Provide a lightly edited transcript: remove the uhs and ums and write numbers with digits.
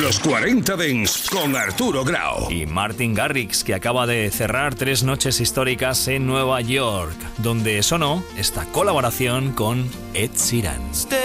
Los 40 Dents con Arturo Grau. Y Martin Garrix, que acaba de cerrar 3 noches históricas en Nueva York, donde sonó esta colaboración con Ed Sheeran.